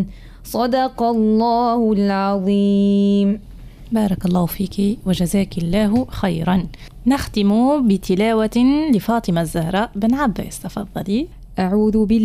صدق الله العظيم. بارك الله فيك وجزاك الله خيرا. نختم بتلاوة لفاطمة الزهراء بن عباس، تفضلي. أعوذ بالله